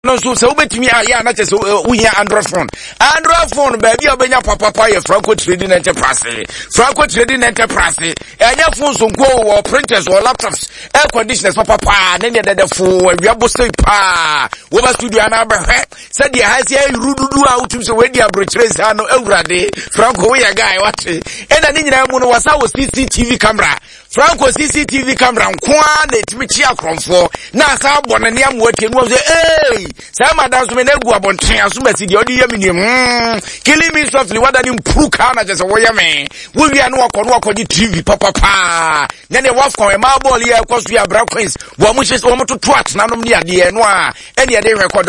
no so ubetimi ya na chese uya Android phone baby obenya papa ye Franco Trading Enterprise enya phone so go printers or laptops air conditioners papa na the phone we abose pa wo ba studio na ba said the high say rududu out so we dia brochures ano awurade Franco we guy what e na ni nyina mu no wasa wo CCTV camera Franco CCTV camera nkwa na etimichi akromfo na asa abone ne am wati no say say madam so me na gu abonten aso masi de odi yamini killing me softly what than improve kana just wo yame wo wi anu akọ TV papa na ne wafko e ma ball ye kwaso ya bra queens wo mu hye wo mu toto atena nom ne ade no a ene ye de record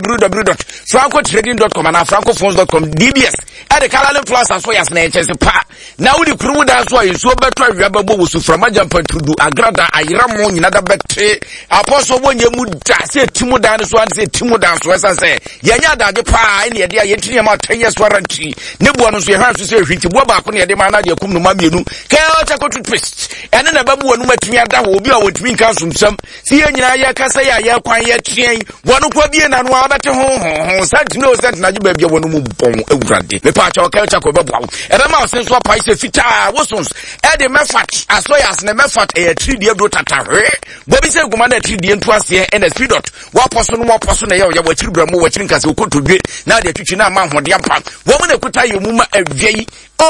www.francotrading.com and francophones.com DBS e de Kalale Plus aso yas na enchese pa na wo di kuru da so ayi so beto awia babo wo su from ajampantudu agrada ayiramo nyina da bette apostle wonye mu da se timu da so an se timu da so esa se yenya da de pa ene ye de ye tini ma 10 years warranty ne bo no so ye ha so se hwiti bo ba ko ne ye de ma na de kum no ma mienu ke o cha ko twist ene na ba mu wonu matumi ada ho obi a wotumi nka sumsam si ye nyina ye kasa ya ye kwan ye tien wonu kwa bie na no abete ho sant no sant na jiba bia wonu mu bon awurade me pa cha o ka cha ko ba bwa e ba ma o sen so pa se fita wosons e de mefat asoyas ne mefat e 3D do tata bobi se guma na 3D nto ase e na speedot wa poso no na ye wachiri bra mu wachiri nkase okotodwe na de twitwi na ma hode ampa wo mu na kuta ye mu ma aviei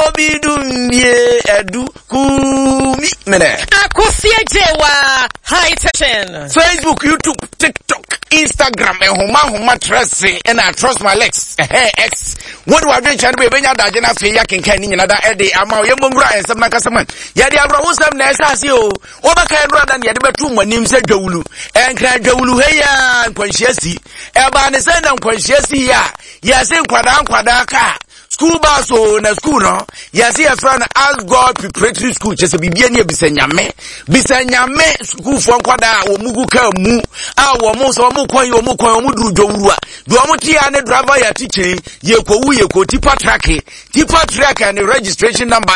obidumie edu kumi mene akosie jewa high tension Facebook, YouTube, TikTok, Instagram homa trust and I trust my legs X what do I do chan be benya da na fe ya kenkan ni nyina da e de ama ye mbura ensem na kasaman ye de abro wosam na esase o obaka ndura da ne ye de betu manim se dwawulu enkra dwawulu he ya nkwanhiasi e ba ne se na nkwanhiasi ya se nkwada ka school bus o na school no yes your friend Ask God Preparatory School chese bibia ne bisanyame school fo nkwada wo mugu ka mu a wo mo so mo kwan du dwowura do mo tia ne driver ya teacher ye ko tipa track and registration number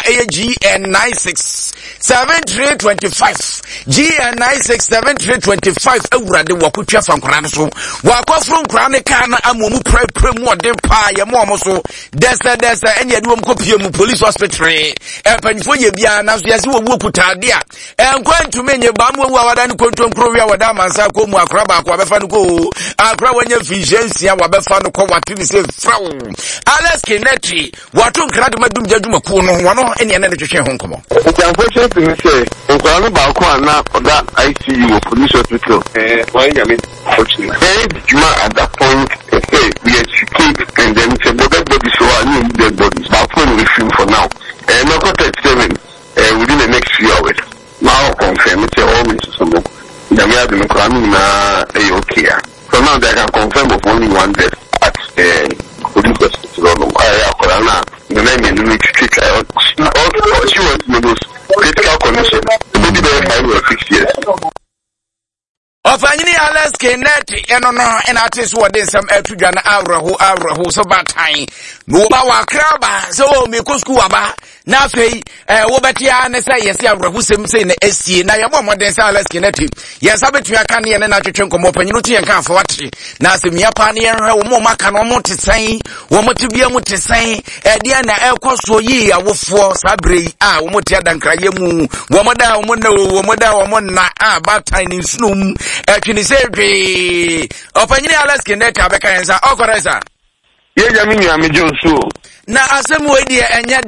GN967325 GN967325 awurade wakotwa fankora no so wakofro nkora ne ka na amomu pre mu ode pa ye mo so desa enye de wom kopie mu police hospital empanifo ye bia na so yesi wo okutade a enkwantume enye ba mu wa wada ne kontonkro wi wada mansa ko mu akra ba ko abefa no ko akra wanya efficiency a wabefa no ko watini se fraw Alex Kineti watu nkra de madum jaduma ko no wono enye na de twehwe ho nkomo unfortunately me say nkra no ba ko ana oda ICU police hospital why nyame fortunately juma at that point say we educate and then say body so I need dead bodies but phone we film for now no contact 7 within the next few hours now confirm it all means some nyame ade me kwa na okay so now they can confirm of only one death at police hospital no na the name in which treat all she wants to know critical condition maybe they 5 or 6 years. Ofanyini Alex Kineti eno no enate so wode nsam atudwa na awraho so batan no ba wakraba so me ko school aba na afei wo betia ne say yes awraho sem say na asie na ye bomode say Alex Kineti yes abetua ka ne na twetwe nkomo panyinu tu yenka afo wate na asem ya pa ne yenhwe wo mo maka no mo tesan wo mo tibia mo tesan e dia na ekoso yi awofo sabrei a wo mo tia dankraye mu wo mo da wo mo na batan ni sunum Actually say opanyini Alex Kineti abeka yensa okoresa ye jamini amejonso na asemu we die enye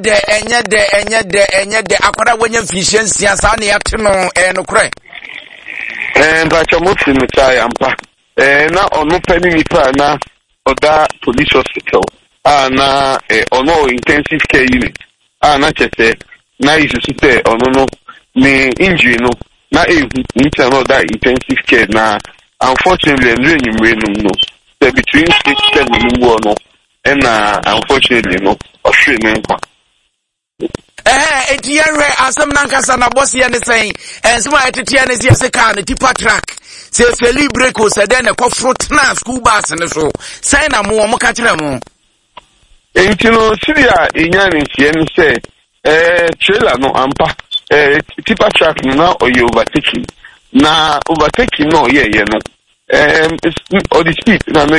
de akwara wanya efficiency asa na yate no nokre mpacha motsi mecha yampa na onu pani nipa na oda police hospital na ono intensive care unit na chese na isusute onu no ni injury no na nita no that intensive care na unfortunately no between 6-7 no and unfortunately no Australian etiyanwe asem nankasa na boss ye ne sen ensema etetia ne se ka ne tipa track se feli break o se den e kofrot na school bus ne so sen na mo ka kire mo entino siria enyane tie ne se trailer no ampa tipa track na oyo overtaking no yeah no or the speed na no